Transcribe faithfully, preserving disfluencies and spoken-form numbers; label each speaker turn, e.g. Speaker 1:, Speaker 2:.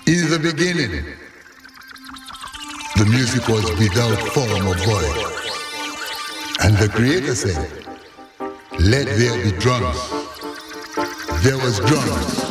Speaker 1: In the beginning, the music was without form or void. And the Creator said, let there be drums. There was drums.